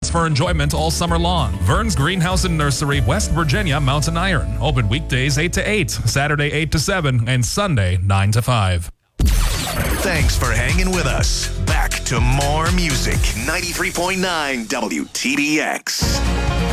fruits for enjoyment all summer long. Vern's Greenhouse and Nursery, West Virginia, Mountain Iron. Open weekdays 8 to 8, Saturday 8 to 7, and Sunday 9 to 5. Thanks for hanging with us. Back to more music. 93.9 WTDX.